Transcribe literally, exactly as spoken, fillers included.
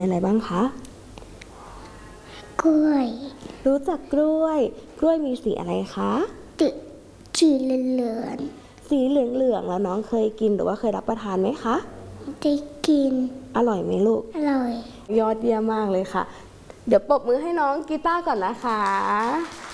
อะไรบ้างคะกล้วยรู้จักกล้วยกล้วยมีสีอะไรคะติสีเหลืองสีเหลืองๆแล้วน้องเคยกินหรือว่าเคยรับประทานไหมคะได้กินอร่อยไหมลูกอร่อยยอดเยี่ยมมากเลยค่ะเดี๋ยวปรบมือให้น้องกีตาร์ก่อนนะคะ